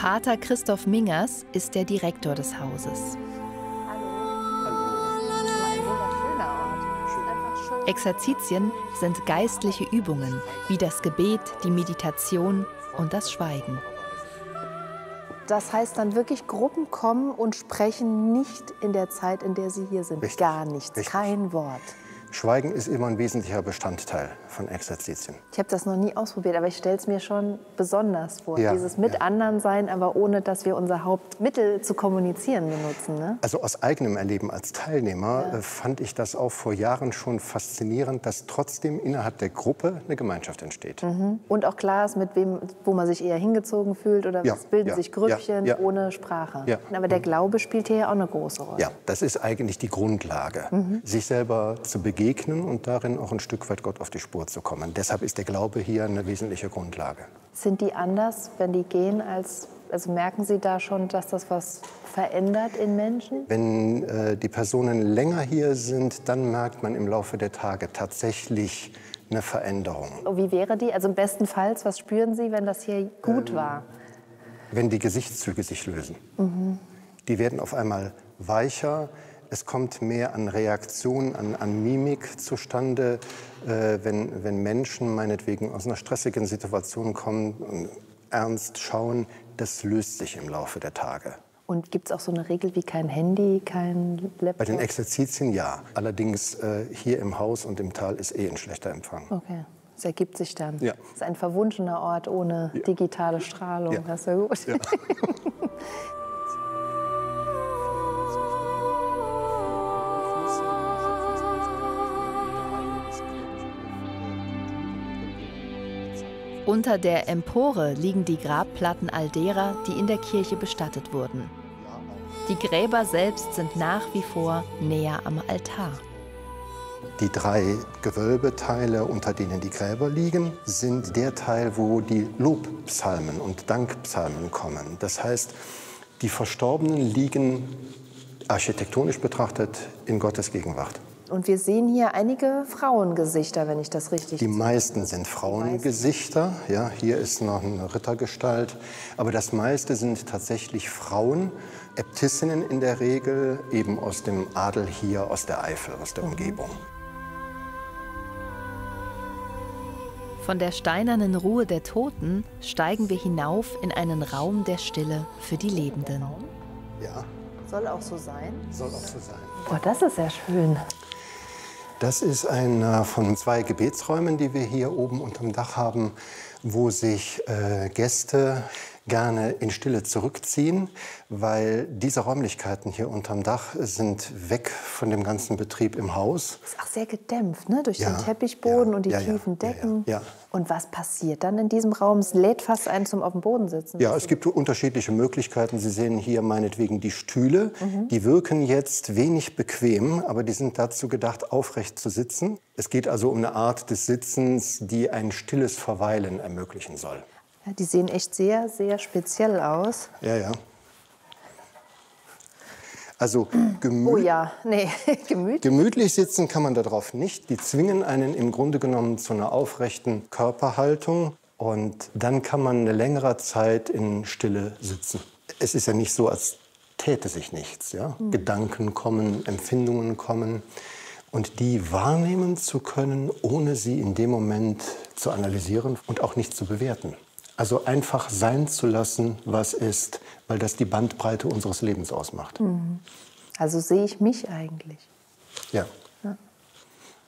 Pater Christoph Mingers ist der Direktor des Hauses. Exerzitien sind geistliche Übungen, wie das Gebet, die Meditation und das Schweigen. Das heißt dann wirklich, Gruppen kommen und sprechen nicht in der Zeit, in der sie hier sind. Richtig. Gar nichts, Richtig. kein Wort. Schweigen ist immer ein wesentlicher Bestandteil von Exerzitien. Ich habe das noch nie ausprobiert, aber ich stelle es mir schon besonders vor. Ja, Dieses mit anderen sein, aber ohne, dass wir unser Hauptmittel zu kommunizieren benutzen. Ne? Also aus eigenem Erleben als Teilnehmer fand ich das auch vor Jahren schon faszinierend, dass trotzdem innerhalb der Gruppe eine Gemeinschaft entsteht. Und auch klar ist, mit wem, wo man sich eher hingezogen fühlt oder es bilden sich Grüppchen ohne Sprache. Ja. Aber der Glaube spielt hier ja auch eine große Rolle. Ja, das ist eigentlich die Grundlage, sich selber zu begegnen und darin auch ein Stück weit Gott auf die Spur zu kommen. Deshalb ist der Glaube hier eine wesentliche Grundlage. Sind die anders, wenn die gehen, also merken Sie da schon, dass das was verändert in Menschen? Wenn die Personen länger hier sind, dann merkt man im Laufe der Tage tatsächlich eine Veränderung. Wie wäre die? Also im besten Fall, was spüren Sie, wenn das hier gut war? Wenn die Gesichtszüge sich lösen. Die werden auf einmal weicher. Es kommt mehr an Reaktion, an Mimik zustande, wenn Menschen meinetwegen aus einer stressigen Situation kommen und ernst schauen. Das löst sich im Laufe der Tage. Und gibt es auch so eine Regel wie kein Handy, kein Laptop? Bei den Exerzitien ja. Allerdings hier im Haus und im Tal ist ein schlechter Empfang. Okay, das ergibt sich dann. Ja. Das ist ein verwunschener Ort ohne digitale Strahlung. Ja. Das ist ja gut. Ja. Unter der Empore liegen die Grabplatten all derer, die in der Kirche bestattet wurden. Die Gräber selbst sind nach wie vor näher am Altar. Die 3 Gewölbeteile, unter denen die Gräber liegen, sind der Teil, wo die Lobpsalmen und Dankpsalmen kommen. Das heißt, die Verstorbenen liegen architektonisch betrachtet in Gottes Gegenwart. Und wir sehen hier einige Frauengesichter, wenn ich das richtig sehe. Die meisten sind Frauengesichter. Ja, hier ist noch eine Rittergestalt. Aber das meiste sind tatsächlich Frauen, Äbtissinnen in der Regel, eben aus dem Adel hier, aus der Eifel, aus der Umgebung. Von der steinernen Ruhe der Toten steigen wir hinauf in einen Raum der Stille für die Lebenden. Ja. Soll auch so sein? Soll auch so sein. Boah, das ist ja schön. Das ist einer von 2 Gebetsräumen, die wir hier oben unterm Dach haben, wo sich Gäste gerne in Stille zurückziehen, weil diese Räumlichkeiten hier unterm Dach sind weg von dem ganzen Betrieb im Haus. Ist auch sehr gedämpft, ne? Durch den Teppichboden und die tiefen Decken. Ja. Und was passiert dann in diesem Raum? Es lädt fast einen zum auf dem Boden sitzen. Ja, es gibt unterschiedliche Möglichkeiten. Sie sehen hier meinetwegen die Stühle. Die wirken jetzt wenig bequem, aber die sind dazu gedacht, aufrecht zu sitzen. Es geht also um eine Art des Sitzens, die ein stilles Verweilen ermöglichen soll. Ja, die sehen echt sehr, sehr speziell aus. Ja, ja. Also Oh ja, nee, gemütlich. gemütlich sitzen kann man darauf nicht. Die zwingen einen im Grunde genommen zu einer aufrechten Körperhaltung. Und dann kann man eine längere Zeit in Stille sitzen. Es ist ja nicht so, als täte sich nichts. Ja? Gedanken kommen, Empfindungen kommen. Und die wahrnehmen zu können, ohne sie in dem Moment zu analysieren und auch nicht zu bewerten. Also einfach sein zu lassen, was ist, weil das die Bandbreite unseres Lebens ausmacht. Also sehe ich mich eigentlich. Ja.